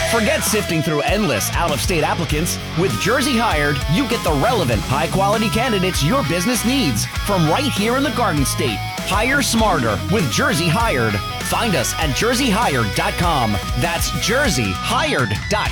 Forget sifting through endless out-of-state applicants. With Jersey Hired, you get the relevant, high-quality candidates your business needs from right here in the Garden State. Hire smarter with Jersey Hired. Find us at jerseyhired.com. That's jerseyhired.com.